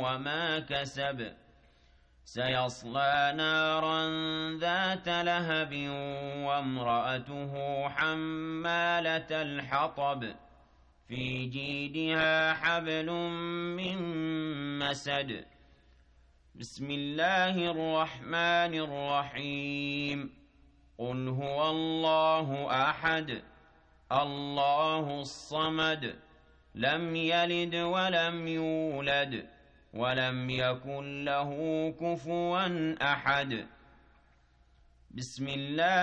وما كسب سيصلى نارا ذات لهب وامرأته حمالة الحطب في جيدها حبل من مسد بسم الله الرحمن الرحيم قل هو الله أحد الله الصمد لم يلد ولم يولد ولم يكن له كفوا أحد بسم الله